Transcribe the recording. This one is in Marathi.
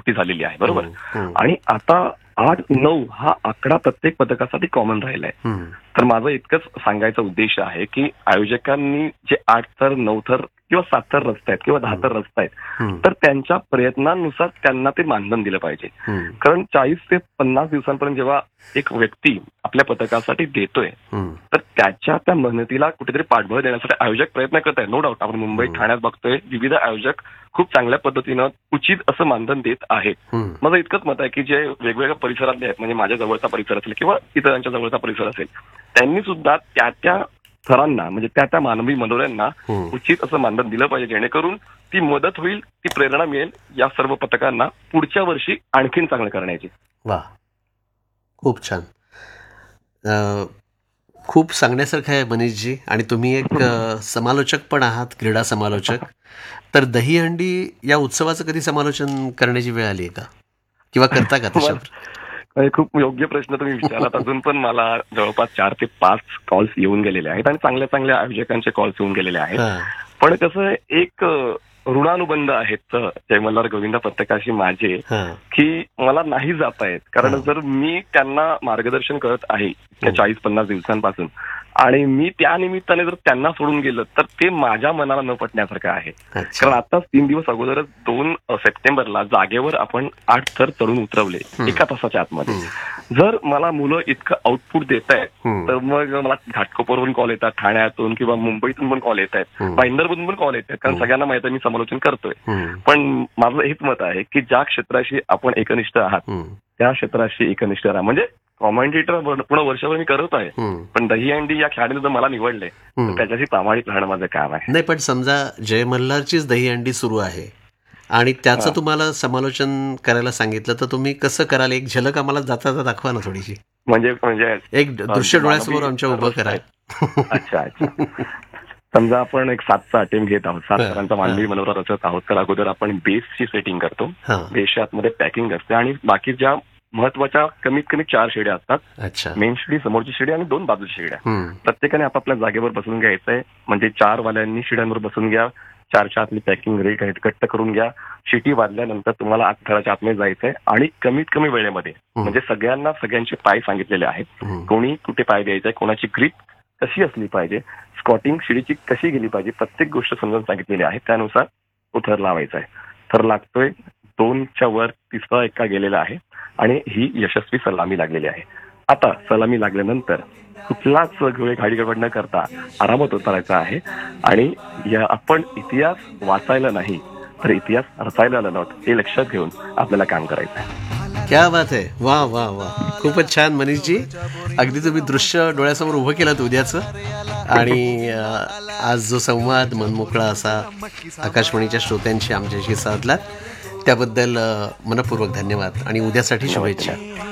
मोठी झालेली आहे, बरोबर. आणि आता 8-9 हा आकडा प्रत्येक पदकासाठी कॉमन राहिलाय. तर माझं इतकंच सांगायचा उद्देश आहे की आयोजकांनी जे 8 थर 9 थर किंवा 7 थर रचत आहेत किंवा 10 थर रचत आहेत, तर त्यांच्या प्रयत्नांनुसार त्यांना ते मानधन दिलं पाहिजे. कारण 40 ते 50 दिवसांपर्यंत जेव्हा एक व्यक्ती आपल्या पथकासाठी देतोय, तर त्याच्या त्या मेहनतीला कुठेतरी पाठबळ देण्यासाठी आयोजक प्रयत्न करत आहेत. नो डाऊट आपण मुंबईत ठाण्यात बघतोय विविध आयोजक खूप चांगल्या पद्धतीनं उचित असं मानधन देत आहेत. माझं इतकंच मत आहे की जे वेगवेगळ्या परिसरातले आहेत, म्हणजे माझ्या जवळचा परिसर असेल किंवा इतरांच्या जवळचा परिसर असेल, त्यांनी सुद्धा त्या थरांना म्हणजे त्या मानवी मनोऱ्यांना उचित असं मानधन दिलं पाहिजे, जेणेकरून ती मदत होईल, ती प्रेरणा मिळेल या सर्व पथकांना पुढच्या वर्षी आणखीन चांगलं करण्याची. वा, खूप छान. खूप सांगण्यासारखं आहे मनीषजी. आणि तुम्ही एक समालोचक पण आहात, क्रीडा समालोचक. तर दहीहंडी या उत्सवाचं कधी समालोचन करण्याची वेळ आली आहे का, किंवा करता का तशावर? खूप योग्य प्रश्न तुम्ही विचारलात. अजून पण मला जवळपास 4 ते 5 कॉल्स येऊन गेलेले आहेत आणि चांगल्या चांगल्या आयोजकांचे कॉल्स येऊन गेलेले आहेत. पण कसं एक ऋणानुबंध आहेत जय मल्हार गोविंद पथकाशी माझे, की मला नाही जाता येत. कारण जर मी त्यांना मार्गदर्शन करत आहे त्या 40-50 दिवसांपासून, आणि मी त्या निमित्ताने जर त्यांना सोडून गेलं तर ते माझ्या मनाला न पटण्यासारखं आहे. कारण आताच 3 दिवस अगोदरच 2 सप्टेंबरला जागेवर आपण 8 थर चढून उतरवले एका तासाच्या आतमध्ये. जर मला मुलं इतकं आउटपुट देत आहेत, तर मग मला घाटकोपरवरून कॉल येतात, ठाण्यातून किंवा मुंबईतून पण कॉल येत आहेत, भाईंदरमधून पण कॉल येत आहेत. कारण सगळ्यांना माहिती आहे मी समालोचन करतोय. पण माझं हेच मत आहे की ज्या क्षेत्राशी आपण एकनिष्ठ आहात त्या क्षेत्राशी एकनिष्ठ राहा. म्हणजे कॉमेंटेटर पूर्ण वर्षभर मी करत आहे, पण दहीहंडी या खेळाडूने जर मला निवडले तर त्याच्याशी प्रामाणिक राहणं माझं काम आहे. नाही, पण समजा जय मल्हारचीच दहीहंडी सुरू आहे आणि त्याचं तुम्हाला समालोचन करायला सांगितलं, तर तुम्ही कसं कराल? एक झलक आम्हाला जाता जाता दाखवा ना थोडीशी. म्हणजे एक दृश्य डोळ्यासमोर आमच्या उभं करा. अच्छा. समजा आपण एक 7चा अटेम्प्ट घेत आहोत, 7 थरांचा मानवी मनोरा रचत आहोत. तर अगोदर आपण बेसची सेटिंग करतो, बेसच्या आतमध्ये पॅकिंग असते आणि बाकी ज्या महत्वाच्या कमीत कमी 4 शिड्या असतात. मेन शिडी, समोरची शिडी आणि 2 बाजूची शिड्या. प्रत्येकाने आपापल्या जागेवर बसून घ्यायचंय. म्हणजे 4 वाल्यांनी शिड्यांवर बसून घ्या, 4च्या आतली पॅकिंग घट्ट करून घ्या. शिटी वाजल्यानंतर तुम्हाला 8 थराच्या आतमध्ये जायचंय आणि कमीत कमी वेळेमध्ये, म्हणजे सगळ्यांना सगळ्यांचे पाय सांगितलेले आहेत, कोणी कुठे पाय द्यायचाय, कोणाची ग्रीप कशी असली पाहिजे, स्कॉटिंग शिडीची कशी गेली पाहिजे, प्रत्येक गोष्ट समजून सांगितलेली आहे. त्यानुसार तो थर लावायचा आहे. थर लागतोय, 2च्या वर 3रा एका गेलेला आहे आणि ही यशस्वी सलामी लागलेली आहे. आता सलामी लागल्यानंतर कुठलाच घाडी गडबड न करता आरामात उतरायचा आहे आणि आपण इतिहास वाचायला नाही तर इतिहास रचायला आलो आहोत हे लक्षात घेऊन आपल्याला काम करायचं आहे. क्या बात आहे. वा वा वा, खूपच छान मनीषजी. अगदी तुम्ही दृश्य डोळ्यासमोर उभं केलं उद्याचं. आणि आज जो संवाद मनमोकळा असा आकाशवाणीच्या श्रोत्यांशी आमच्याशी साधलात त्याबद्दल मनपूर्वक धन्यवाद आणि उद्यासाठी शुभेच्छा.